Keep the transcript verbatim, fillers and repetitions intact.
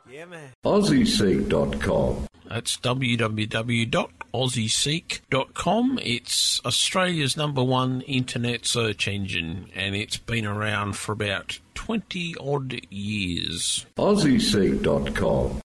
Yeah, man. Aussie Seek dot com. That's w w w dot aussie seek dot com. It's Australia's number one internet search engine, and it's been around for about twenty odd years. Aussie Seek dot com.